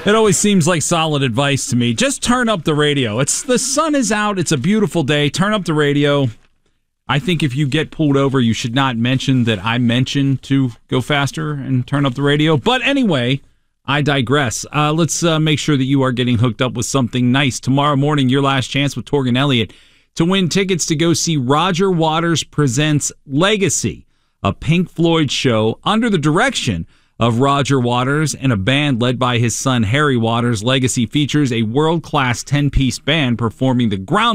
It always seems like solid advice to me. Just turn up the radio. The sun is out. It's a beautiful day. Turn up the radio. I think if you get pulled over, you should not mention that I mentioned to go faster and turn up the radio. But anyway, I digress. Let's make sure that you are getting hooked up with something nice. Tomorrow morning, your last chance with Torgan Elliott to win tickets to go see Roger Waters Presents Legacy, a Pink Floyd show under the direction of Roger Waters and a band led by his son Harry Waters. Legacy features a world-class 10-piece band performing the ground